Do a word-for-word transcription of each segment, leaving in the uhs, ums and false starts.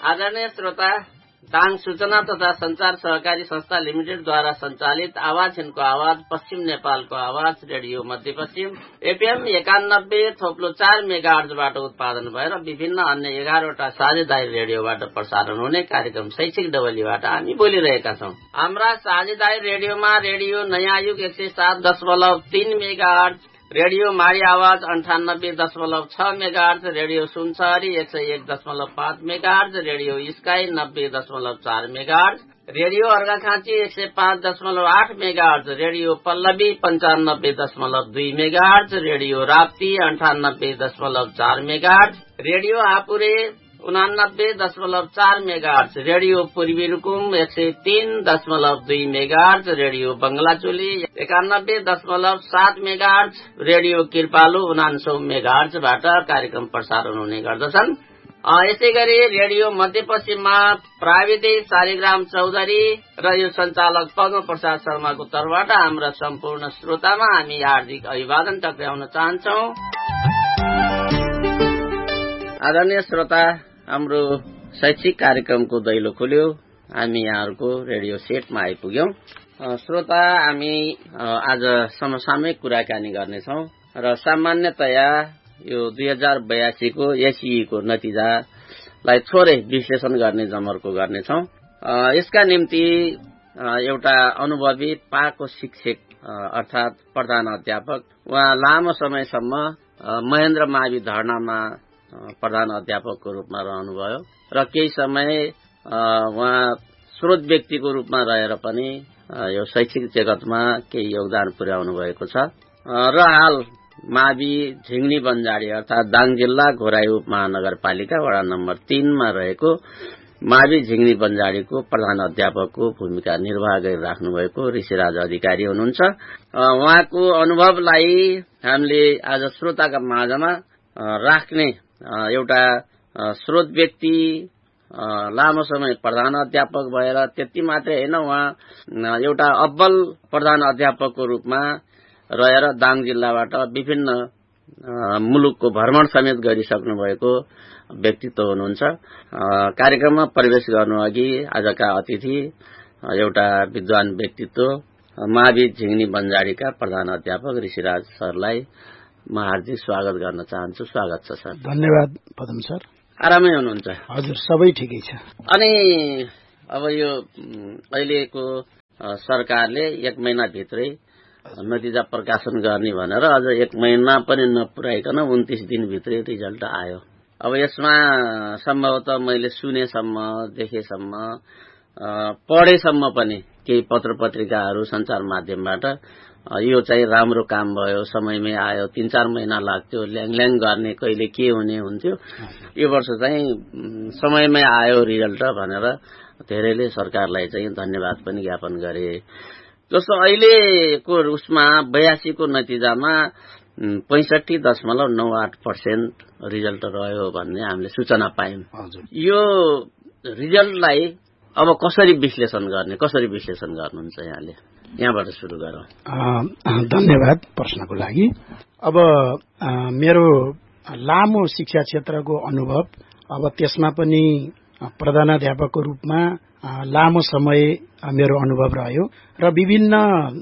आदरणीय श्रोता, दाङ सूचना तथा संचार सहकारी संस्था लिमिटेडद्वारा संचालित आवाज हिन्दको आवाज पश्चिम नेपालको आवाज रेडियो मध्यपश्चिम एफएम एकानब्बे थोप्लो चार मेगा हर्जबाट उत्पादन भएर विभिन्न अन्य एघारवटा साझेदारी रेडियोबाट प्रसारण हुने कार्यक्रम शैक्षिक डबलीबाट हामी बोलिरहेका छौं। हाम्रा साझेदारी रेडियोमा रेडियो नयाँ युग एक सय सात दशमलव तीन मेगा हर्ज, रेडियो मारी आवाज अन्ठानब्बे दशमलव छ मेगा हर्ज, रेडियो सुनसहरी एक सय एक दशमलव पाँच मेगा हर्ज, रेडियो स्काई नब्बे दशमलव चार मेगा हर्ज, रेडियो अर्घाखाँची एक सय पाँच दशमलव आठ मेगा हर्ज, रेडियो पल्लवी पञ्चानब्बे दशमलव दुई मेगा हर्ज, रेडियो राप्ती अन्ठानब्बे दशमलव चार मेगा हर्ज, रेडियो हापुरे उनानब्बे दशमलव चार मेगा हर्ज, रेडियो पूर्वी रुकुम एक सय तीन दशमलव दुई मेगा हर्ज, रेडियो बंगलाचोली एकानब्बे दशमलव सात मेगा हर्ज, रेडियो कृपालु उनान्सौ मेगा हर्जबाट कार्यक्रम प्रसारण हुने गर्दछन्। यसै गरी रेडियो मध्यपश्चिममा प्राविधिक शालिग्राम चौधरी र यो संचालक पद्म प्रसाद शर्माको तर्फबाट हाम्रा सम्पूर्ण श्रोतामा हामी हार्दिक अभिवादन टक्राउन चाहन्छौं। आदरणीय श्रोता, हाम्रो शैक्षिक कार्यक्रमको दैलो खुल्यो। हामी यहाँहरूको रेडियो सेटमा आइपुग्यौं। श्रोता, हामी आज समसामयिक कुराकानी गर्नेछौं र सामान्यतया यो दुई हजार बयासीको एसईको नतिजालाई थोरै विश्लेषण गर्ने जमर्को गर्नेछौं। यसका निम्ति एउटा अनुभवी पाको शिक्षक अर्थात प्रधान अध्यापक, उहाँ लामो समयसम्म महेन्द्र मावि धर्नामा प्रधान अध्यापकको रूपमा रहनुभयो र केही समय उहाँ स्रोत व्यक्तिको रूपमा रहेर पनि यो शैक्षिक जगतमा केही योगदान पुर्याउनु भएको छ र हाल मावि झिङ्नी बन्जाडी अर्थात दाङ जिल्ला घोराई उपमहानगरपालिका वडा नम्बर तीनमा रहेको मावि झिङ्नी बन्जाडीको प्रधान अध्यापकको भूमिका निर्वाह गरिराख्नु भएको ऋषिराज अधिकारी हुनुहुन्छ। उहाँको अनुभवलाई हामीले आज श्रोताका माझमा राख्ने एउटा स्रोत व्यक्ति, लामो समय प्रधान अध्यापक भएर त्यति मात्रै होइन, उहाँ एउटा अब्बल प्रधान अध्यापकको रूपमा रहेर दाङ जिल्लाबाट विभिन्न मुलुकको भ्रमण समेत गरिसक्नु भएको व्यक्तित्व हुनुहुन्छ। कार्यक्रममा प्रवेश गर्नु अघि आजका अतिथि एउटा विद्वान व्यक्तित्व मावि झिङ्नी बन्जाडीका प्रधान अध्यापक ऋषिराज सरलाई म हार्दिक स्वागत गर्न चाहन्छु। स्वागत छ सर। धन्यवाद पदम सर। आरामै हुनुहुन्छ? हजुर, सबै ठिकै छ। अनि अब यो अहिलेको सरकारले एक महिना भित्रै नतिजा प्रकाशन गर्ने भनेर अझ एक महिना पनि नपुर्याइकन उन्तीस दिन भित्रै रिजल्ट आयो। अब यसमा सम्भवतः मैले सुनेसम्म, देखेसम्म, पढेसम्म पनि केही पत्र पत्रिकाहरू सञ्चार माध्यमबाट यो चाहिँ राम्रो काम भयो, समयमै आयो, तीन चार महिना लाग्थ्यो, ल्याङल्याङ गर्ने, कहिले के हुने हुन्थ्यो, यो वर्ष चाहिँ समयमै आयो रिजल्ट भनेर धेरैले सरकारलाई चाहिँ धन्यवाद पनि ज्ञापन गरे। जस्तो अहिलेको उसमा बयासीको नतिजामा पैंसठी दशमलव नौ आठ पर्सेन्ट रिजल्ट रह्यो भन्ने हामीले सूचना पायौं। यो रिजल्टलाई अब कसरी विश्लेषण गर्ने, कसरी विश्लेषण गर्नुहुन्छ यहाँले? यहाँबाट सुरु गरौँ। धन्यवाद प्रश्नको लागि। अब मेरो लामो शिक्षा क्षेत्रको अनुभव, अब त्यसमा पनि प्रधानाध्यापकको रूपमा लामो समय मेरो अनुभव रह्यो र विभिन्न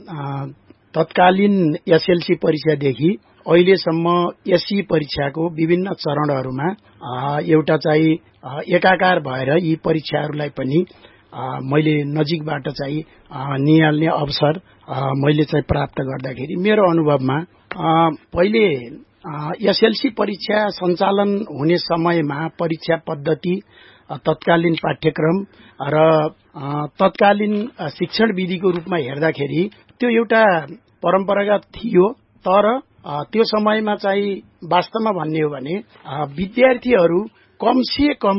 तत्कालीन एसएलसी परीक्षादेखि अहिलेसम्म एसई परीक्षाको विभिन्न चरणहरूमा एउटा चाहिँ एकाकार भएर यी परीक्षाहरूलाई पनि मैले नजिकबाट चाहिँ निहाल्ने अवसर मैले चाहिँ प्राप्त गर्दाखेरि मेरो अनुभवमा पहिले एसएलसी परीक्षा सञ्चालन हुने समयमा परीक्षा पद्धति, तत्कालीन पाठ्यक्रम र तत्कालीन शिक्षण विधिको रूपमा हेर्दाखेरि त्यो एउटा परम्परागत थियो। तर त्यो समयमा चाहिँ वास्तवमा भन्ने हो भने विद्यार्थीहरू कमसे कम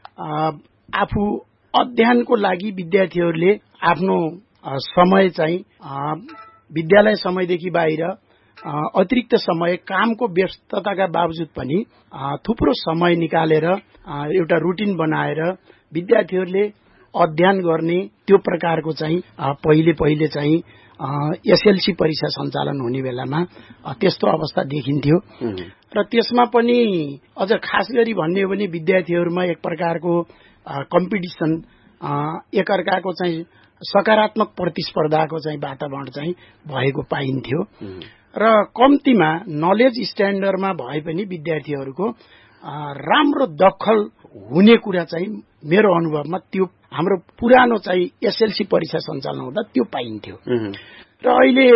आफू अध्ययनको लागि विद्यार्थीहरूले आफ्नो समय चाहिँ विद्यालय समयदेखि बाहिर अतिरिक्त समय कामको व्यस्तताका बावजुद पनि थुप्रो समय निकालेर एउटा रुटिन बनाएर विद्यार्थीहरूले अध्ययन गर्ने त्यो प्रकारको चाहिँ पहिले पहिले चाहिँ एसएलसी परीक्षा सञ्चालन हुने बेलामा त्यस्तो अवस्था देखिन्थ्यो र त्यसमा पनि अझ खास गरी भन्ने हो भने विद्यार्थीहरूमा एक प्रकारको कम्पिटिसन एकअर्काको चाहिँ सकारात्मक प्रतिस्पर्धाको चाहिँ वातावरण चाहिँ भएको पाइन्थ्यो र कम्तीमा नलेज स्ट्यान्डर्डमा भए पनि विद्यार्थीहरूको राम्रो दखल हुने कुरा चाहिँ मेरो अनुभवमा त्यो हाम्रो पुरानो चाहिँ एसएलसी परीक्षा सञ्चालन हुँदा त्यो पाइन्थ्यो र अहिले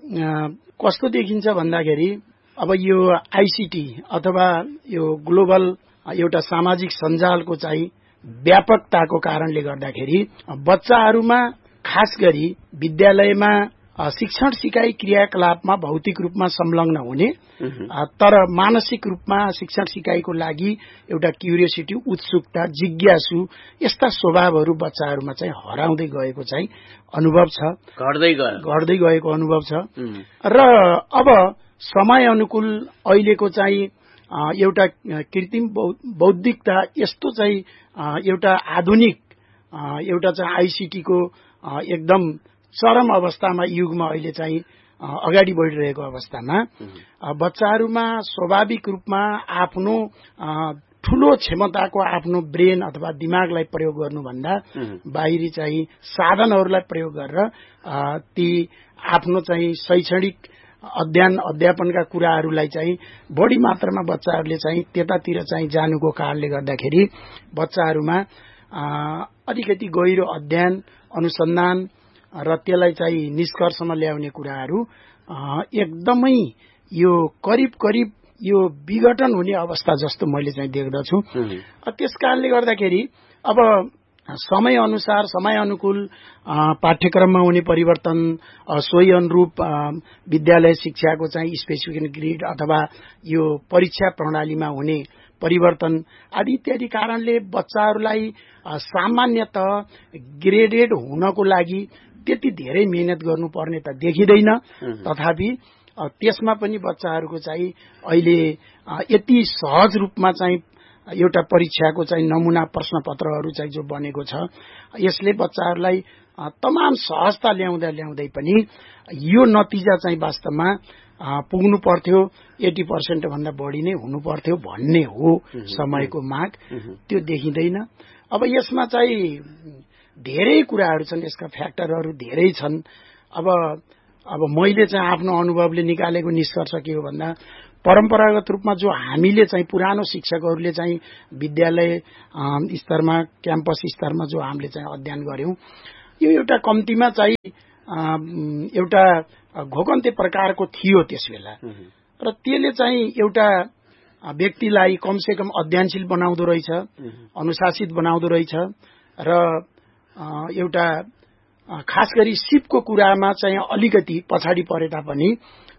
कस्तो देखिन्छ भन्दाखेरि अब यो आइसीटी अथवा यो ग्लोबल एउटा सामाजिक सञ्जालको चाहिँ व्यापकताको कारणले गर्दाखेरि बच्चाहरूमा खास गरी विद्यालयमा शिक्षण सिकाइ क्रियाकलापमा भौतिक रूपमा संलग्न हुने तर मानसिक रूपमा शिक्षण सिकाइको लागि एउटा क्युरियोसिटी उत्सुकता जिज्ञासु यस्ता स्वभावहरू बच्चाहरूमा चाहिँ हराउँदै गएको चाहिँ अनुभव छ घट्दै गयो घट्दै गएको अनुभव छ र अब समय अनुकूल अहिलेको चाहिँ एउटा कृत्रिम बौद्धिकता यस्तो चाहिँ एउटा आधुनिक एउटा चाहिँ आइसीटीको एकदम चरम अवस्थामा युगमा अहिले चाहिँ अगाडि बढिरहेको अवस्थामा बच्चाहरूमा स्वाभाविक रूपमा आफ्नो ठूलो क्षमताको आफ्नो ब्रेन अथवा दिमागलाई प्रयोग गर्नुभन्दा बाहिरी चाहिँ साधनहरूलाई प्रयोग गरेर ती आफ्नो चाहिँ शैक्षणिक अध्ययन अध्यापनका कुराहरूलाई चाहिँ बढी मात्रामा बच्चाहरूले चाहिँ त्यतातिर चाहिँ जानुको कारणले गर्दाखेरि बच्चाहरूमा अलिकति गहिरो अध्ययन अनुसन्धान र त्यसलाई चाहिँ निष्कर्षमा ल्याउने कुराहरू एकदमै यो करिब करिब यो विघटन हुने अवस्था जस्तो मैले चाहिँ देख्दछु त्यस कारणले गर्दाखेरि अब समय अनुसार समय अनुकूल पाठ्यक्रममा हुने परिवर्तन सोही अनुरूप विद्यालय शिक्षाको चाहिँ स्पेसिफिकेसन ग्रेड अथवा यो परीक्षा प्रणालीमा हुने परिवर्तन आदि इत्यादि कारणले बच्चाहरूलाई सामान्यतः ग्रेडेड हुनको लागि त्यति धेरै मेहनत गर्नुपर्ने त देखिँदैन तथापि त्यसमा पनि बच्चाहरूको चाहिँ अहिले यति सहज रूपमा चाहिँ एउटा परीक्षाको चाहिँ नमुना प्रश्नपत्रहरू चाहिँ जो बनेको छ यसले बच्चाहरूलाई तमाम सहजता ल्याउँदा ल्याउँदै पनि यो नतिजा चाहिँ वास्तवमा पुग्नु पर्थ्यो एटी पर्सेन्ट भन्दा बढी नै हुनु पर्थ्यो भन्ने हो समयको माग त्यो देखिँदैन अब यसमा चाहिँ धेरै कुराहरू छन् यसका फ्याक्टरहरू धेरै छन् अब अब मैले चाहिँ आफ्नो अनुभवले निकालेको निष्कर्ष के हो भन्दा परम्परागत रूपमा जो हामीले चाहिँ पुरानो शिक्षकहरूले चाहिँ विद्यालय स्तरमा क्याम्पस स्तरमा जो हामीले चाहिँ अध्ययन गर्यौं यो एउटा कम्तीमा चाहिँ एउटा घोकन्ते प्रकारको थियो त्यसबेला र त्यसले चाहिँ एउटा व्यक्तिलाई कमसे कम अध्ययनशील बनाउँदो रहेछ अनुशासित बनाउँदो रहेछ र एउटा खास गरी सिपको कुरामा चाहिँ अलिकति पछाडि परे तापनि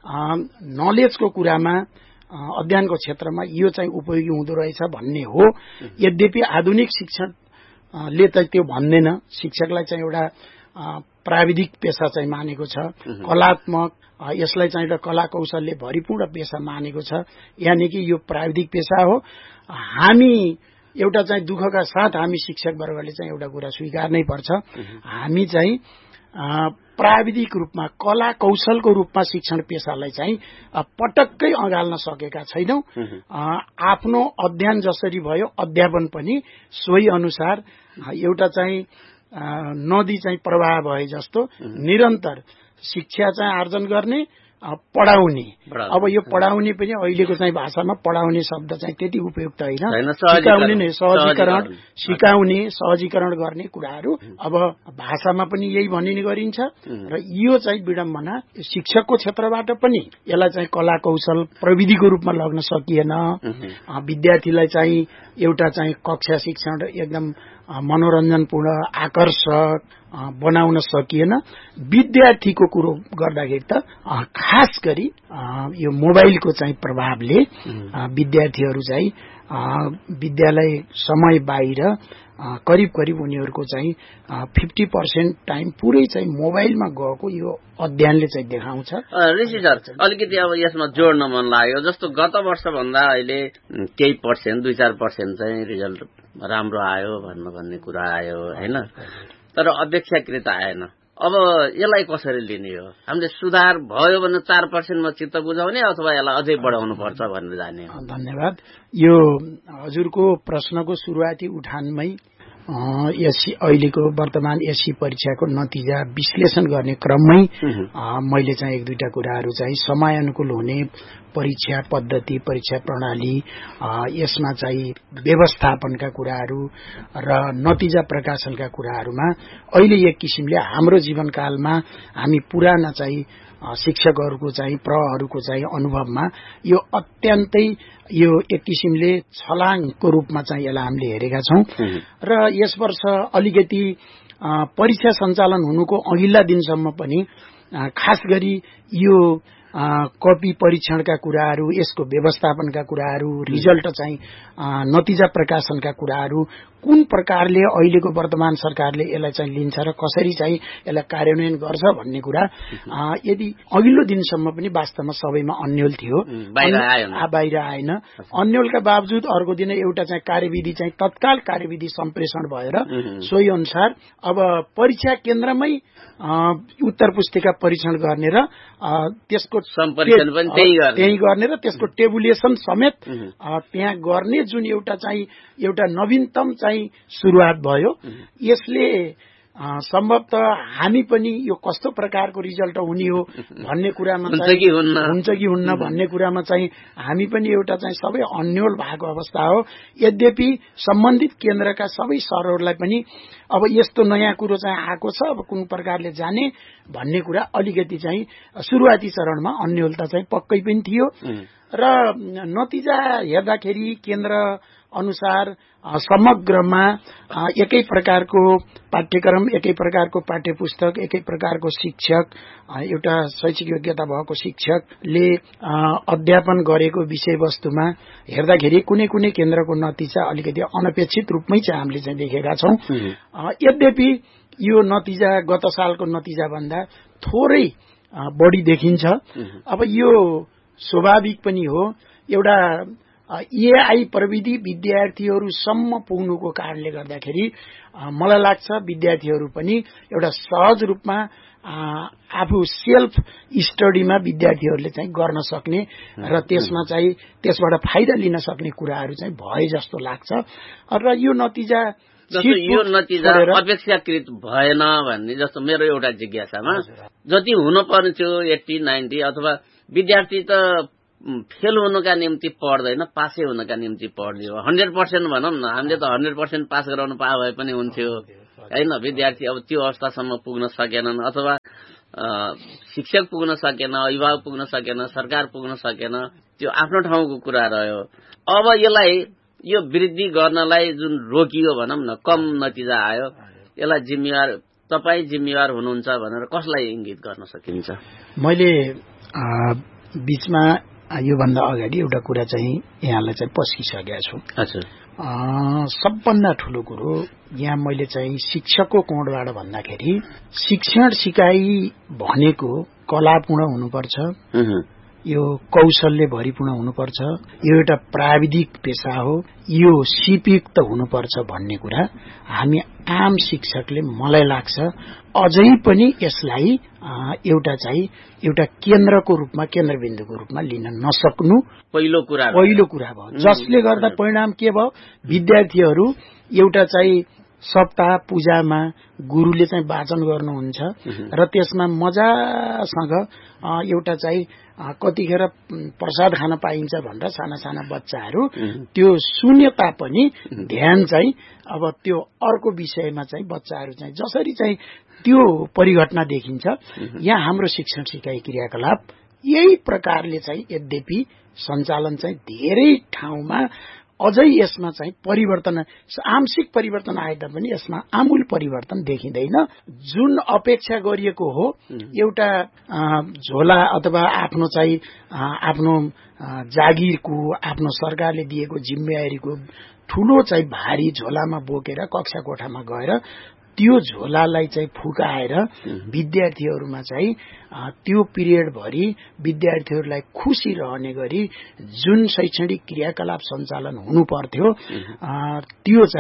नलेजको कुरामा अध्ययनको क्षेत्रमा यो चाहिँ उपयोगी हुँदो रहेछ भन्ने हो यद्यपि आधुनिक शिक्षणले त त्यो भन्दैन शिक्षकलाई चाहिँ एउटा प्राविधिक पेशा चाहिँ मानेको छ कलात्मक यसलाई चाहिँ एउटा कला कौशलले भरिपूर्ण पेशा मानेको छ यानि कि यो प्राविधिक पेशा हो हामी एउटा चाहिँ दुःखका साथ हामी शिक्षक वर्गले चाहिँ एउटा कुरा स्वीकार्नै पर्छ हामी चाहिँ प्राविधिक रूपमा कला कौशलको रूपमा शिक्षण पेशालाई चाहिँ पटक्कै अँगाल्न सकेका छैनौं आफ्नो अध्ययन जसरी भयो अध्यापन पनि सोही अनुसार एउटा चाहिँ नदी चाहिँ प्रवाह भए जस्तो निरन्तर शिक्षा चाहिँ आर्जन गर्ने पढाउने अब यो पढाउने पनि अहिलेको चाहिँ भाषामा पढाउने शब्द चाहिँ त्यति उपयुक्त होइन सिकाउने नै सहजीकरण सिकाउने सहजीकरण गर्ने कुराहरू अब भाषामा पनि यही भनिने गरिन्छ र यो चाहिँ विडम्बना शिक्षकको क्षेत्रबाट पनि यसलाई चाहिँ कला कौशल प्रविधिको रूपमा लग्न सकिएन विद्यार्थीलाई चाहिँ एउटा चाहिँ कक्षा शिक्षण एकदम मनोरञ्जनपूर्ण आकर्षक बनाउन सकिएन विद्यार्थीको कुरो गर्दाखेरि त खास गरी यो मोबाइलको चाहिँ प्रभावले विद्यार्थीहरू चाहिँ विद्यालय समय बाहिर करिब करिब उनीहरूको चाहिँ फिफ्टी पर्सेंट टाइम पुरै चाहिँ मोबाइलमा गएको यो अध्ययनले चाहिँ देखाउँछ। ऋषि सर अलिकति अब यसमा जोड्न मन लाग्यो जस्तो गत वर्ष भन्दा अहिले केही पर्सेन्ट दुई चार पर्सेन्ट चाहिँ रिजल्ट राम्रो आयो भन्नु भन्ने कुरा आयो हैन तर अपेक्षाकृत आएन। अब यसलाई कसरी लिने हो हामीले सुधार भयो भने चार पर्सेन्टमा चित्त बुझाउने अथवा यसलाई अझै बढाउनु पर्छ भनेर जाने हो। धन्यवाद। यो हजुरको प्रश्नको सुरुवाती उठानमै एससी अहिलेको वर्तमान एससी परीक्षाको नतिजा विश्लेषण गर्ने क्रममै मैले चाहिँ एक दुईटा कुराहरू चाहिँ समयानुकूल हुने परीक्षा पद्धति परीक्षा प्रणाली यसमा चाहिँ व्यवस्थापनका कुराहरू र नतिजा प्रकाशनका कुराहरूमा अहिले एक किसिमले हाम्रो जीवनकालमा हामी पुराना चाहिँ शिक्षकहरूको चाहिँ प्रहरूको चाहिँ अनुभवमा यो अत्यन्तै यो एक किसिमले छलाङको रूपमा चाहिँ यसलाई हामीले हेरेका छौं र यस वर्ष अलिकति परीक्षा सञ्चालन हुनुको अघिल्ला दिनसम्म पनि खास गरी यो कपी परीक्षणका कुराहरू यसको व्यवस्थापनका कुराहरू रिजल्ट चाहिँ नतिजा प्रकाशनका कुराहरू कुन प्रकारले अहिलेको वर्तमान सरकारले यसलाई चाहिँ लिन्छ र कसरी चाहिँ यसलाई कार्यान्वयन गर्छ भन्ने कुरा यदि अघिल्लो दिनसम्म पनि वास्तवमा सबैमा अन्यल थियो बाहिर आएन अन्यलका बावजुद अर्को दिन एउटा चाहिँ कार्यविधि चाहिँ तत्काल कार्यविधि सम्प्रेषण भएर सोही अनुसार अब परीक्षा केन्द्रमै उत्तर पुस्तिका परीक्षण गर्ने र त्यसको सम्प्रेषण पनि त्यही गर्ने र त्यसको टेबुलेसन समेत त्यहाँ गर्ने जुन एउटा चाहिँ एउटा नवीनतम चाहिँ सुरुवात भयो यसले सम्भवतः हामी पनि यो कस्तो प्रकारको रिजल्ट हुने हो भन्ने कुरामा हुन्छ कि हुन्न भन्ने कुरामा चाहिँ हामी पनि एउटा चाहिँ सबै अन्यल भएको अवस्था हो। यद्यपि सम्बन्धित केन्द्रका सबै सरहरूलाई पनि अब यस्तो नयाँ कुरो चाहिँ आएको छ अब कुन प्रकारले जाने भन्ने कुरा अलिकति चाहिँ सुरुवाती चरणमा अन्यलता चाहिँ पक्कै पनि थियो र नतिजा हेर्दाखेरि केन्द्र अनुसार समग्रमा एकै प्रकारको पाठ्यक्रम एकै प्रकारको पाठ्यपुस्तक एकै प्रकारको शिक्षक एउटा शैक्षिक योग्यता भएको शिक्षकले अध्यापन गरेको विषयवस्तुमा हेर्दाखेरि कुनै कुनै केन्द्रको नतिजा अलिकति अनपेक्षित रूपमै चाहिँ हामीले चाहिँ देखेका छौं। यद्यपि यो नतिजा गत सालको नतिजा भन्दा थोरै बढी देखिन्छ। अब यो स्वाभाविक पनि हो एउटा एआई प्रविधि विद्यार्थीहरूसम्म पुग्नुको कारणले गर्दाखेरि मलाई लाग्छ विद्यार्थीहरू पनि एउटा सहज रूपमा आफू सेल्फ स्टडीमा विद्यार्थीहरूले चाहिँ गर्न सक्ने र त्यसमा चाहिँ त्यसबाट फाइदा लिन सक्ने कुराहरू चाहिँ भए जस्तो लाग्छ र यो नतिजा यो नतिजा अपेक्षाकृत भएन भन्ने जस्तो मेरो एउटा जिज्ञासामा जति हुनु पर्ने थियो एट्टी नाइन्टी अथवा विद्यार्थी त फेल हुनुका निम्ति पढ्दैन पासै हुनुका निम्ति पढ्ने हो। हन्ड्रेड पर्सेन्ट भनौँ न हामीले त हन्ड्रेड पर्सेन्ट पास गराउनु पाए भए पनि हुन्थ्यो होइन। विद्यार्थी अब त्यो अवस्थासम्म पुग्न सकेनन् अथवा शिक्षक पुग्न सकेन अभिभावक पुग्न सकेन सरकार पुग्न सकेन त्यो आफ्नो ठाउँको कुरा रह्यो। अब यसलाई यो वृद्धि गर्नलाई जुन रोकियो भनौँ न कम नतिजा आयो यसलाई जिम्मेवार तपाईँ जिम्मेवार हुनुहुन्छ भनेर कसलाई इंगित गर्न सकिन्छ? मैले बीचमा योभन्दा अगाडि एउटा कुरा चाहिँ यहाँलाई चाहिँ पस्किसकेका छु। हजुर सबभन्दा ठूलो कुरो यहाँ मैले चाहिँ शिक्षकको कोणबाट भन्दाखेरि शिक्षण सिकाइ भनेको कलापूर्ण हुनुपर्छ, यो कौशलले भरिपूर्ण हुनुपर्छ, यो एउटा प्राविधिक पेशा हो, यो सिपयुक्त हुनुपर्छ भन्ने कुरा हामी आम शिक्षकले मलाई लाग्छ अझै पनि यसलाई एउटा चाहिँ एउटा केन्द्रको रूपमा केन्द्रबिन्दुको रूपमा लिन नसक्नु पहिलो कुरा पहिलो कुरा भयो। जसले गर्दा परिणाम के भयो विद्यार्थीहरू एउटा चाहिँ सप्ताह पूजामा गुरुले चाहिँ वाचन गर्नुहुन्छ र त्यसमा मजासँग एउटा चाहिँ कतिखेर प्रसाद खान पाइन्छ भनेर साना साना बच्चाहरू त्यो शून्य तापनि ध्यान चाहिँ अब त्यो अर्को विषयमा चाहिँ बच्चाहरू चाहिँ जसरी चाहिँ त्यो परिघटना देखिन्छ यहाँ हाम्रो शिक्षण सिकाइ क्रियाकलाप यही प्रकारले चाहिँ यद्यपि सञ्चालन चाहिँ धेरै ठाउँमा अझै यसमा चाहिँ परिवर्तन आंशिक परिवर्तन आए तापनि यसमा आमूल परिवर्तन देखिँदैन। जुन अपेक्षा गरिएको हो एउटा झोला अथवा आफ्नो चाहिँ आफ्नो जागिरको आफ्नो सरकारले दिएको जिम्मेवारीको ठूलो चाहिँ भारी झोलामा बोकेर कक्षा कोठामा गएर त्यो झोलालाई चाहिँ फुकाएर विद्यार्थीहरूमा चाहिँ त्यो पिरियड भरि विद्यार्थीहरूलाई खुशी रहने गरी जुन शैक्षणिक क्रियाकलाप सञ्चालन हुनु पर्थ्यो त्यो चाहिँ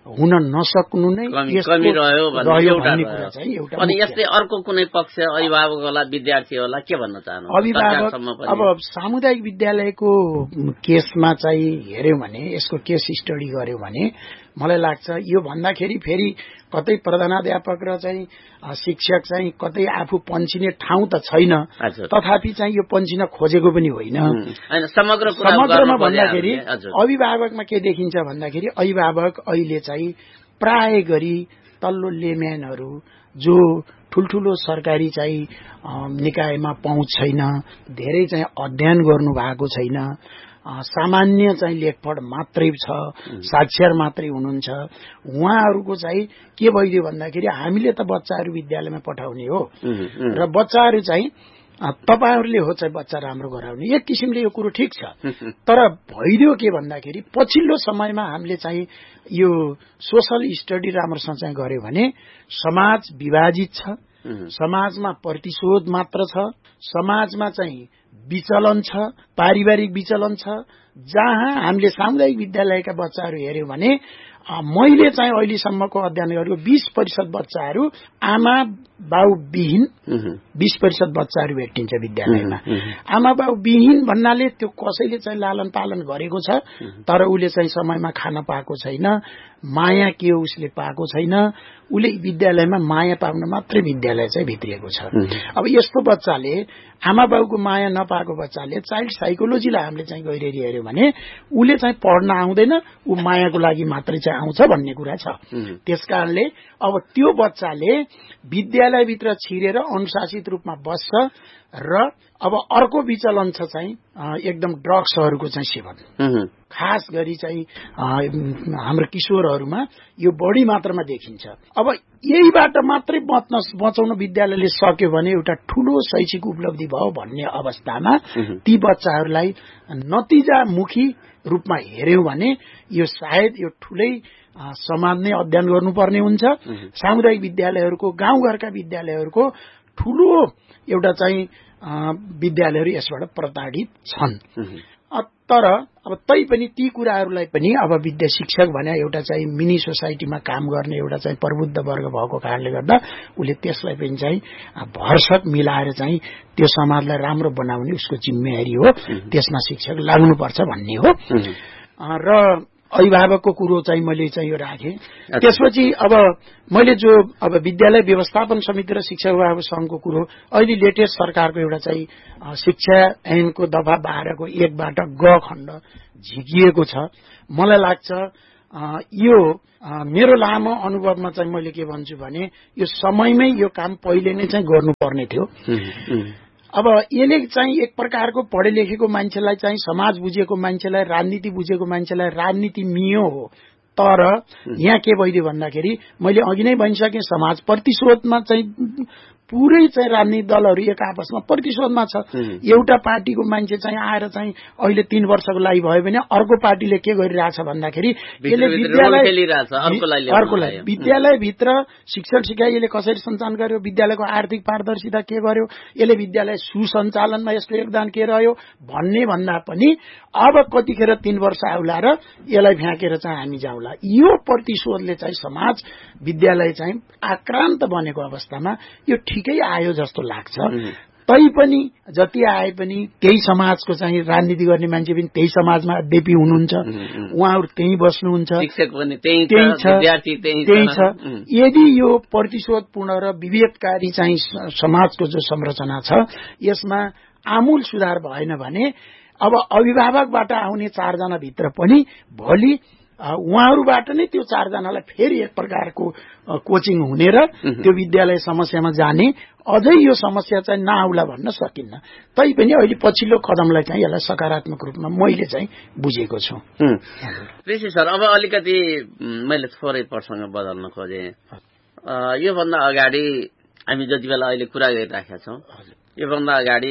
हुन नसक्नु नै कमी रह्यो भन्ने कुरा चाहिँ एउटा। अनि यस्तै अर्को कुनै पक्ष अभिभावक होला विद्यार्थी होला के भन्न चाहनु? अभिभावक अब सामुदायिक विद्यालयको केसमा चाहिँ हेर्यो भने, यसको केस स्टडी गर्यो भने मलाई लाग्छ यो भन्दाखेरि फेरि कतै प्रधानाध्यापक र चाहिँ शिक्षक चाहिँ कतै आफू पन्छिने ठाउँ त छैन, तथापि चाहिँ यो पन्छिन खोजेको पनि होइन। समग्र समग्रमा भन्दाखेरि अभिभावकमा के देखिन्छ भन्दाखेरि अभिभावक अहिले चाहिँ प्राय गरी तल्लो लेम्यानहरू जो ठुल्ठुलो सरकारी चाहिँ निकायमा पहुँच छैन, धेरै चाहिँ अध्ययन गर्नु भएको छैन, सामान्य चाहिँ लेखपढ मात्रै छ, साक्षर मात्रै हुनुहुन्छ, उहाँहरूको चाहिँ के भइदियो भन्दाखेरि हामीले त बच्चाहरू विद्यालयमा पठाउने हो र बच्चाहरू चाहिँ तपाईहरूले हो चाहिँ बच्चा राम्रो गराउने, एक किसिमले यो कुरो ठिक छ। तर भइदियो के भन्दाखेरि पछिल्लो समयमा हामीले चाहिँ यो सोशल स्टडी राम्रोसँग चाहिँ गर्यो भने समाज विभाजित छ, समाजमा प्रतिशोध मात्र छ, समाजमा चाहिँ विचलन छ, पारिवारिक विचलन छ। जहाँ हामीले सामुदायिक विद्यालयका बच्चाहरू हेर्यौं भने मैले चाहिँ अहिलेसम्मको अध्ययन गरेको बीस प्रतिशत बच्चाहरू आमा बाउ विहीन, बीस प्रतिशत बच्चाहरू भेटिन्छ विद्यालयमा। आमा बाउ विहीन भन्नाले त्यो कसैले चाहिँ लालन पालन गरेको छ तर उसले चाहिँ समयमा खान पाएको छैन, माया के हो उसले पाएको छैन, उसले विद्यालयमा माया पाउन मात्रै विद्यालय चाहिँ भित्रिएको छ। अब यस्तो बच्चाले आमा बाउको माया नपाएको बच्चाले चाइल्ड साइकोलोजीलाई हामीले चाहिँ गहिररी हेर्यौं भने उसले चाहिँ पढ्न आउँदैन, ऊ मायाको लागि मात्रै चाहिँ आउँछ भन्ने कुरा छ। त्यसकारणले अब त्यो बच्चाले विद्यालयभित्र छिरेर अनुशासित रूपमा बस्छ र अब अर्को विचलन छ चाहिँ एकदम ड्रग्सहरूको चाहिँ सेवन, खास गरी चाहिँ हाम्रो किशोरहरूमा यो बढी मात्रामा देखिन्छ। अब यहीबाट मात्रै बच्न बचाउन विद्यालयले सक्यो भने एउटा ठूलो शैक्षिक उपलब्धि भयो भन्ने अवस्थामा ती बच्चाहरूलाई नतिजामुखी रूपमा हेर्यौं भने यो सायद यो ठूलै समाज नै अध्ययन गर्नुपर्ने हुन्छ। सामुदायिक विद्यालयहरूको, गाउँघरका विद्यालयहरूको ठूलो एउटा चाहिँ विद्यालयहरू यसबाट प्रताडित छन्। तर अब तै पनि ती कुराहरूलाई पनि अब विद्या शिक्षक भने एउटा चाहिँ मिनी सोसाइटीमा काम गर्ने एउटा चाहिँ प्रबुद्ध वर्ग भएको कारणले गर्दा उसले त्यसलाई पनि चाहिँ भरसक मिलाएर चाहिँ त्यो समाजलाई राम्रो बनाउने उसको जिम्मेवारी हो, त्यसमा शिक्षक लाग्नुपर्छ भन्ने हो। र अभिभावकको कुरो चाहिँ मैले चाहिँ यो राखेँ। त्यसपछि अब मैले जो अब विद्यालय व्यवस्थापन समिति र शिक्षा अभिभावक संघको कुरो अहिले लेटेस्ट सरकारको एउटा चाहिँ शिक्षा ऐनको दफा बाह्रको एकबाट ग खण्ड झिकिएको छ। मलाई लाग्छ यो मेरो लामो अनुभवमा चाहिँ मैले के भन्छु भने यो समयमै यो काम पहिले नै चाहिँ गर्नुपर्ने थियो। अब यसले चाहिँ एक प्रकारको पढे लेखेको मान्छेलाई चाहिँ समाज बुझेको मान्छेलाई, राजनीति बुझेको मान्छेलाई राजनीति मियो हो। तर यहाँ के भइदियो भन्दाखेरि मैले अघि नै भनिसकेँ समाज प्रतिशोधमा चाहिँ पुरै चाहिँ राजनीतिक दलहरू एक आपसमा प्रतिशोधमा छ। एउटा पार्टीको मान्छे चाहिँ आएर चाहिँ अहिले तीन वर्षको लागि भयो भने अर्को पार्टीले के गरिरहेछ भन्दाखेरि यसले विद्यालय अर्कोलाई विद्यालयभित्र शिक्षण सिकाइ यसले कसरी सञ्चालन गर्यो, विद्यालयको आर्थिक पारदर्शिता के गर्यो, यसले विद्यालय सुसञ्चालनमा यसको योगदान के रह्यो भन्ने भन्दा पनि अब कतिखेर तीन वर्ष आउला र यसलाई फ्याँकेर चाहिँ हामी जाउँला, यो प्रतिशोधले चाहिँ समाज विद्यालय चाहिँ आक्रान्त बनेको अवस्थामा यो ठिकै आयो जस्तो लाग्छ। तैपनि जति आए पनि त्यही समाजको चाहिँ राजनीति गर्ने मान्छे पनि त्यही समाजमा अध्यपी हुनुहुन्छ, उहाँहरू त्यही बस्नुहुन्छ, शिक्षक पनि त्यही छ, विद्यार्थी त्यही छ। यदि यो प्रतिशोधपूर्ण र विभेदकारी चाहिँ समाजको जो संरचना छ यसमा आमूल सुधार भएन भने अब अभिभावकबाट आउने चारजना भित्र पनि भोलि उहाँहरूबाट नै त्यो चारजनालाई फेरि एक प्रकारको कोचिङ हुने र त्यो विद्यालय समस्यामा जाने, अझै यो समस्या चाहिँ नआउला भन्न सकिन्न। तैपनि अहिले पछिल्लो कदमलाई चाहिँ यसलाई सकारात्मक रूपमा मैले चाहिँ बुझेको छु। ऋषि सर, अब अलिकति मैले थोरै प्रसङ्ग बदल्न खोजेँ। योभन्दा अगाडि हामी जति बेला अहिले कुरा गरिराखेका छौँ, योभन्दा अगाडि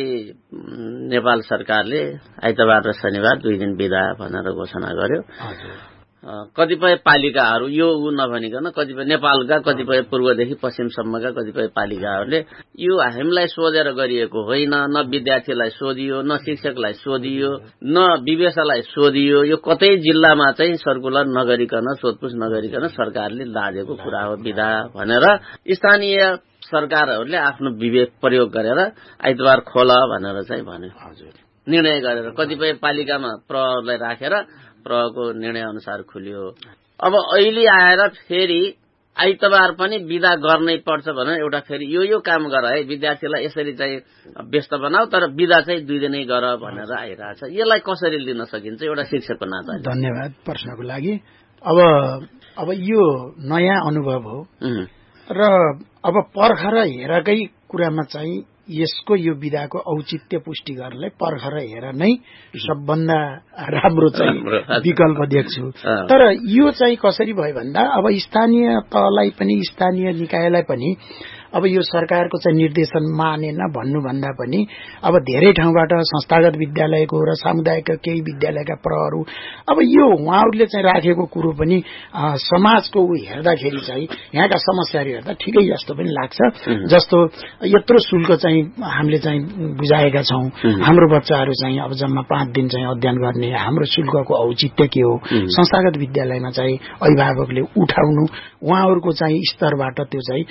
नेपाल सरकारले आइतबार र शनिबार दुई दिन बिदा भनेर घोषणा गर्यो कतिपय पालिकाहरू यो ऊ नभनिकन कतिपय नेपालका कतिपय पूर्वदेखि पश्चिमसम्मका कतिपय पालिकाहरूले यो हामीलाई सोधेर गरिएको होइन, न विद्यार्थीलाई सोधियो, न शिक्षकलाई सोधियो, न विवेशलाई सोधियो, यो कतै जिल्लामा चाहिँ सर्कुलर नगरिकन सोधपुछ नगरिकन सरकारले लादेको कुरा हो विधा भनेर स्थानीय सरकारहरूले आफ्नो विवेक प्रयोग गरेर आइतबार खोल भनेर चाहिँ भन्यो। हजुर, निर्णय गरेर कतिपय पालिकामा प्रहरलाई राखेर प्रहरको निर्णय अनुसार खुल्यो। अब अहिले आएर फेरि आइतबार पनि विदा गर्नै पर्छ भनेर एउटा फेरि यो यो काम गर है, विद्यार्थीलाई यसरी चाहिँ व्यस्त बनाऊ तर विदा चाहिँ दुई दिनै गर भनेर आइरहेछ। यसलाई कसरी लिन सकिन्छ एउटा शिक्षकको नाता? धन्यवाद प्रश्नको लागि। अब अब यो नयाँ अनुभव हो र अब पर्खर हेरकै कुरामा चाहिँ यसको यो विधाको औचित्य पुष्टि गर्नलाई पर्खर हेर नै सबभन्दा राम्रो चाहिँ विकल्प देख्छु। तर यो चाहिँ कसरी भयो भन्दा अब स्थानीय तहलाई पनि स्थानीय निकायलाई पनि अब यो सरकारको चाहिँ निर्देशन मानेन भन्नुभन्दा पनि अब धेरै ठाउँबाट संस्थागत विद्यालयको र सामुदायिक केही विद्यालयका प्रहरहरू अब यो उहाँहरूले चाहिँ राखेको कुरो पनि समाजको हेर्दाखेरि चाहिँ यहाँका समस्याहरू हेर्दा ठिकै जस्तो पनि लाग्छ। जस्तो यत्रो शुल्क चाहिँ हामीले चाहिँ बुझाएका छौं, हाम्रो बच्चाहरू चाहिँ अब जम्मा पाँच दिन चाहिँ अध्ययन गर्ने, हाम्रो शुल्कको औचित्य के हो? संस्थागत विद्यालयमा चाहिँ अभिभावकले उठाउनु उहाँहरूको चाहिँ स्तरबाट त्यो चाहिँ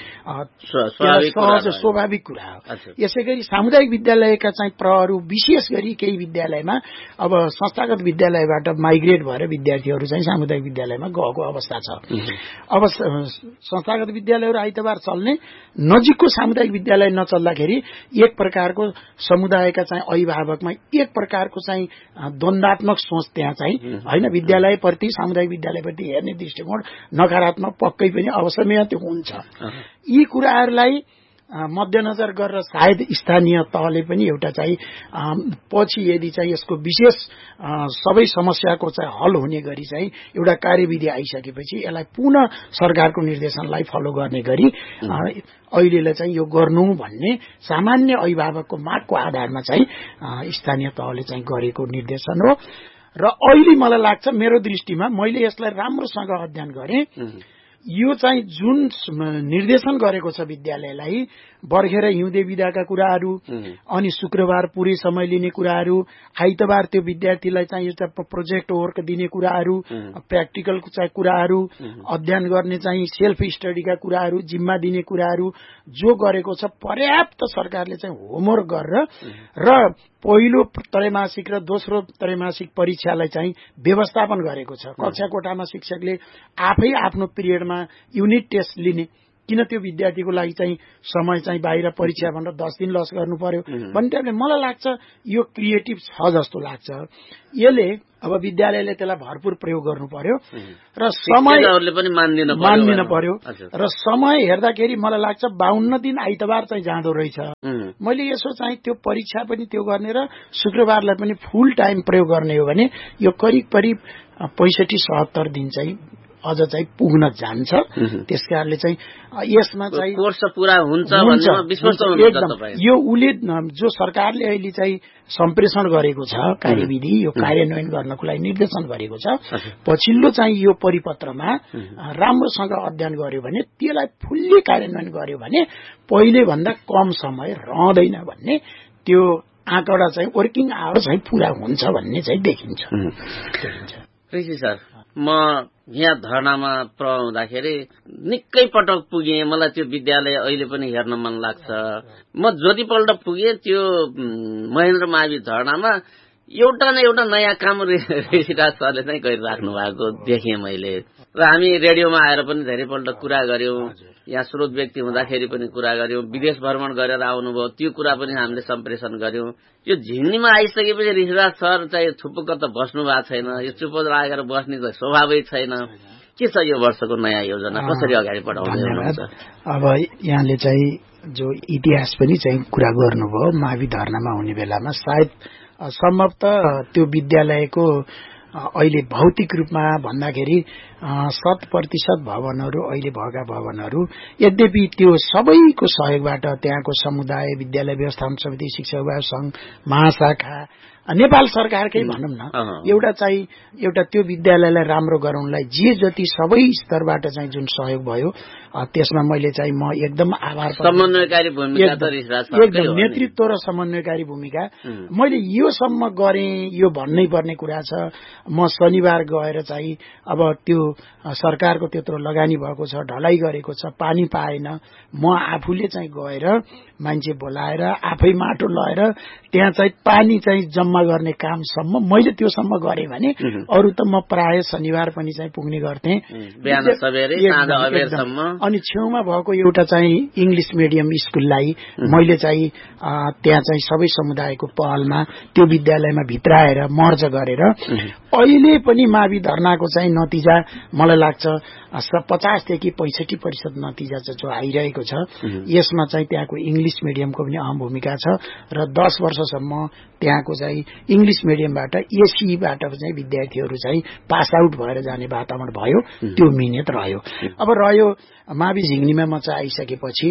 सहज स्वाभाविक कुरा हो। यसैगरी सामुदायिक विद्यालयका चाहिँ प्रहरहरू विशेष गरी केही विद्यालयमा अब संस्थागत विद्यालयबाट माइग्रेट भएर विद्यार्थीहरू चाहिँ सामुदायिक विद्यालयमा गएको अवस्था छ। अब संस्थागत विद्यालयहरू आइतबार चल्ने, नजिकको सामुदायिक विद्यालय नचल्दाखेरि एक प्रकारको समुदायका चाहिँ अभिभावकमा एक प्रकारको चाहिँ द्वन्दात्मक सोच त्यहाँ चाहिँ होइन, विद्यालयप्रति सामुदायिक विद्यालयप्रति हेर्ने दृष्टिकोण नकारात्मक पक्कै पनि अवश्य त्यो हुन्छ। यी कुराहरूलाई मध्यनजर गरेर सायद स्थानीय तहले पनि एउटा चाहिँ पछि यदि चाहिँ यसको विशेष सबै समस्याको चाहिँ हल हुने गरी चाहिँ एउटा कार्यविधि आइसकेपछि यसलाई पुनः सरकारको निर्देशनलाई फलो गर्ने गरी अहिलेलाई चाहिँ यो गर्नु भन्ने सामान्य अभिभावकको मागको आधारमा चाहिँ स्थानीय तहले चाहिँ गरेको निर्देशन हो। र अहिले मलाई लाग्छ मेरो दृष्टिमा मैले यसलाई राम्रोसँग अध्ययन गरेँ, यो चाहिँ जुन निर्देशन गरेको छ विद्यालयलाई बर्खेर हिउँदे विदाका कुराहरू अनि शुक्रबार पुरै समय लिने कुराहरू, आइतबार त्यो विद्यार्थीलाई चाहिँ एउटा प्रोजेक्ट वर्क दिने कुराहरू, प्र्याक्टिकलको चाहिँ कुराहरू, अध्ययन गर्ने चाहिँ सेल्फ स्टडीका कुराहरू, जिम्मा दिने कुराहरू जो गरेको छ पर्याप्त सरकारले चाहिँ होमवर्क गरेर र पहिलो त्रैमासिक र दोस्रो त्रैमासिक परीक्षालाई चाहिँ व्यवस्थापन गरेको छ। कक्षा कोठामा शिक्षकले आफै आफ्नो पिरियडमा युनिट टेस्ट लिने, किन त्यो विद्यार्थीको लागि चाहिँ समय चाहिँ बाहिर परीक्षा भनेर दस दिन लस गर्नु पर्यो भन्ने टाइपले मलाई लाग्छ यो क्रिएटिभ छ जस्तो लाग्छ। यसले अब विद्यालयले त्यसलाई भरपूर प्रयोग गर्नु पर्यो र समयहरूले पनि मानिदिन पर्यो र समय हेर्दाखेरि मलाई लाग्छ बाहन्न दिन आइतबार चाहिँ जाँदो रहेछ। मैले यसो चाहिँ त्यो परीक्षा पनि त्यो गर्ने र शुक्रबारलाई पनि फुल टाइम प्रयोग गर्ने हो भने यो करिब करिब पैंसठी सत्तर दिन चाहिँ अझ चाहिँ पुग्न जान्छ। त्यसकारणले चाहिँ यसमा चाहिँ कोर्स पूरा हुन्छ भन्ने विश्वास एकदम यो उले जो सरकारले अहिले चाहिँ सम्प्रेषण गरेको छ कार्यविधि, यो कार्यान्वयन गर्नको लागि निर्देशन गरेको छ, पछिल्लो चाहिँ यो परिपत्रमा राम्रोसँग अध्ययन गर्यो भने त्यसलाई फुल्ली कार्यान्वयन गर्यो भने पहिले भन्दा कम समय रहँदैन भन्ने त्यो आँकडा चाहिँ वर्किङ आवर चाहिँ पूरा हुन्छ भन्ने चाहिँ देखिन्छ। ऋषि सर, म यहाँ धरनामा प्रहुँदाखेरि निकै पटक पुगेँ, मलाई त्यो विद्यालय अहिले पनि हेर्न मन लाग्छ। म जतिपल्ट पुगेँ त्यो महेन्द्र मावि धरनामा एउटा न एउटा नयाँ काम ऋषिराज सरले चाहिँ गरिराख्नु भएको देखेँ मैले। र हामी रेडियोमा आएर पनि धेरैपल्ट कुरा गर्यौं, यहाँ स्रोत व्यक्ति हुँदाखेरि पनि कुरा गर्यौं, विदेश भ्रमण गरेर आउनुभयो त्यो कुरा पनि हामीले सम्प्रेषण गर्यौं। यो झिन्नीमा आइसकेपछि ऋषिराज सर चाहिँ थुपुक्क त बस्नु भएको छैन, यो चुप लागेर बस्ने त स्वभावै छैन। के छ यो वर्षको नयाँ योजना, कसरी अगाडि बढाउँदै हुनुहुन्छ? अब यहाँले चाहिँ जो इतिहास पनि चाहिँ कुरा गर्नुभयो मावि धरनामा हुने बेलामा, सायद सम्भवतः त्यो विद्यालयको अहिले भौतिक रूपमा भन्दाखेरि शत प्रतिशत भवनहरू अहिले भएका भवनहरू, यद्यपि त्यो सबैको सहयोगबाट त्यहाँको समुदाय, विद्यालय व्यवस्थापन समिति, शिक्षा विभाग संघ, महाशाखा नेपाल सरकारकै भनौँ न एउटा चाहिँ एउटा त्यो विद्यालयलाई राम्रो गराउनलाई जे जति सबै स्तरबाट चाहिँ जुन सहयोग भयो त्यसमा मैले चाहिँ म एकदम आभार समन्वयकारी भूमिका त एकदम नेतृत्व र समन्वयकारी भूमिका मैले योसम्म गरेँ यो भन्नै पर्ने कुरा छ। म शनिबार गएर चाहिँ अब त्यो सरकारको त्यत्रो लगानी भएको छ, ढलाइ गरेको छ, पानी पाएन, म आफूले चाहिँ गएर मान्छे बोलाएर आफै माटो लगाएर त्यहाँ चाहिँ पानी चाहिँ जम्मा गर्ने कामसम्म मैले त्योसम्म गरेँ भने अरू त म प्राय शनिबार पनि चाहिँ पुग्ने गर्थेँ बिहान सबेरै साँझ अबेरसम्म। अनि छेउमा भएको एउटा चाहिँ इङ्ग्लिस मिडियम स्कुललाई मैले चाहिँ त्यहाँ चाहिँ सबै समुदायको पहलमा त्यो विद्यालयमा भित्राएर मर्ज गरेर अहिले पनि मावि धरनाको चाहिँ नतिजा मलाई लाग्छ पचासदेखि पैंसठी प्रतिशत नतिजा जो आइरहेको छ। यसमा चाहिँ त्यहाँको इङ्ग्लिस मिडियमको पनि अहम भूमिका छ र दस वर्षसम्म त्यहाँको चाहिँ इङ्ग्लिस मिडियमबाट एसीबाट चाहिँ विद्यार्थीहरू चाहिँ पास आउट भएर जाने वातावरण भयो, त्यो मिहिनेत रह्यो। अब रह्यो मावि झिङ्गनीमा म चाहिँ आइसकेपछि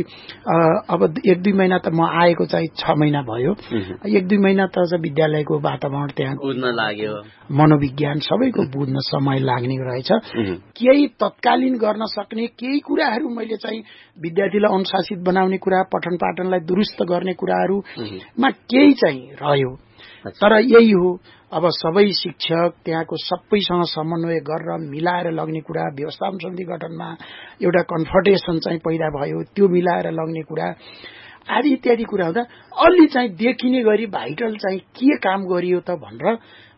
अब एक दुई महिना त म आएको चाहिँ छ महिना भयो। एक दुई महिना त विद्यालयको वातावरण त्यहाँ बुझ्न लाग्यो, मनोविज्ञान सबैको बुझ्न समय लाग्ने रहेछ। केही तत्कालीन गर्न सक्ने केही कुराहरू मैले चाहिँ विद्यार्थीलाई अनुशासित बनाउने कुरा, पठन पाठनलाई दुरुस्त गर्ने कुराहरूमा केही चाहिँ रह्यो। तर यही हो, अब सबै शिक्षक त्यहाँको सबैसँग समन्वय गरेर मिलाएर लग्ने कुरा, व्यवस्थापन समिति गठनमा एउटा कन्फर्टेसन चाहिँ पैदा भयो, त्यो मिलाएर लग्ने कुरा आदि इत्यादि कुरा हुँदा अलि चाहिँ देखिने गरी भाइटल चाहिँ के काम गरियो त भनेर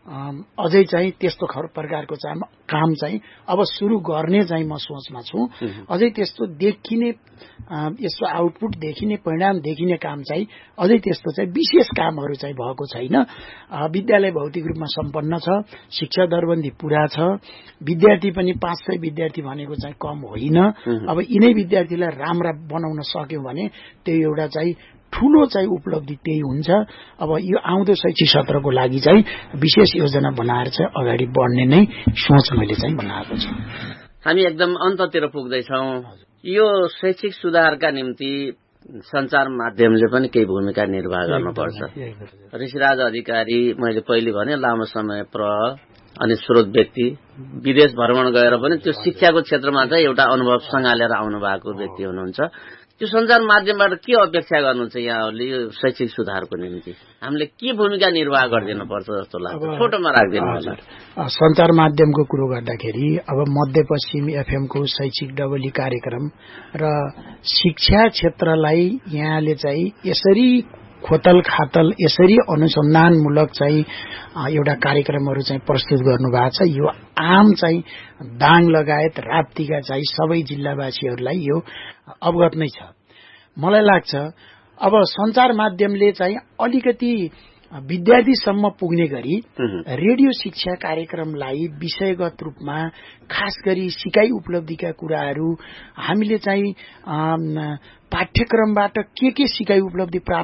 अझै चाहिँ त्यस्तो प्रकारको चाहिँ काम चाहिँ अब सुरु गर्ने चाहिँ म सोचमा छु। अझै त्यस्तो देखिने यसको आउटपुट देखिने परिणाम देखिने काम चाहिँ अझै त्यस्तो चाहिँ विशेष कामहरू चाहिँ भएको छैन। विद्यालय भौतिक रूपमा सम्पन्न छ, शिक्षा दरबन्दी पूरा छ, विद्यार्थी पनि पाँच सय विद्यार्थी भनेको चाहिँ कम होइन। अब यिनै विद्यार्थीलाई राम्रा बनाउन सक्यौं भने त्यो एउटा चाहिँ ठूलो चाहिँ उपलब्धि त्यही हुन्छ। अब यो आउँदो शैक्षिक सत्रको लागि चाहिँ विशेष योजना बनाएर चाहिँ अगाडि बढ्ने नै सोच मैले चाहिँ बनाएको छु। हामी एकदम अन्ततिर पुग्दैछौँ। यो शैक्षिक सुधारका निम्ति सञ्चार माध्यमले पनि केही भूमिका निर्वाह गर्नुपर्छ। ऋषिराज अधिकारी मैले पहिले भने लामो समय प्रह अनि स्रोत व्यक्ति, विदेश भ्रमण गएर पनि त्यो शिक्षाको क्षेत्रमा चाहिँ एउटा अनुभव सँगालेर आउनु भएको व्यक्ति हुनुहुन्छ। त्यो सञ्चार माध्यमबाट के अपेक्षा गर्नुहुन्छ यहाँहरूले यो शैक्षिक सुधारको निम्ति? हामीले के भूमिका निर्वाह गरिदिनु पर्छ जस्तो लाग्छ? छोटोमा राखिदिनु होला। सञ्चार माध्यमको कुरो गर्दाखेरि अब मध्यपश्चिम एफएमको शैक्षिक डबली कार्यक्रम र शिक्षा क्षेत्रलाई यहाँले चाहिँ यसरी खोतल खातल यसरी अनुसन्धानमूलक चाहिँ एउटा कार्यक्रमहरू चाहिँ प्रस्तुत गर्नु भएको छ। यो आम चाहिँ दाङ लगायत राप्तीका चाहिँ सबै जिल्लावासीहरूलाई यो अवगत नै छ। मलाई लाग्छ अब सञ्चार माध्यमले चाहिँ अलिकति विद्यार्थीसम्म पुग्ने गरी रेडियो शिक्षा कार्यक्रमलाई विषयगत रूपमा खास गरी सिकाइ उपलब्धिका कुराहरू हामीले चाहिँ पाठ्यक्रमबाट के के सिकाइ उपलब्धि प्राप्त